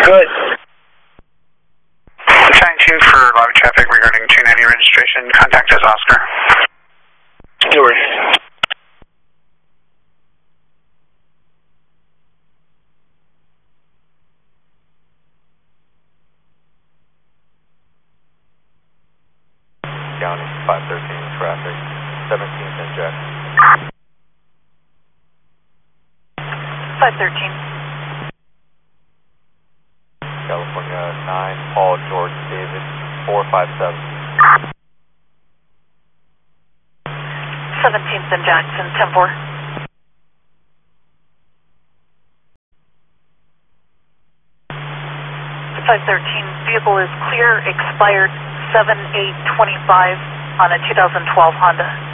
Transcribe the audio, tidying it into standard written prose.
Good. Channel 2 for live traffic regarding 290 registration. Contact us, Oscar. No worries. County 513 traffic, 17th and Jackson. 513. California 9, Paul George David 457. 17th and Jackson, 10-4. Vehicle is clear, expired 7/8/25 on a 2012 Honda.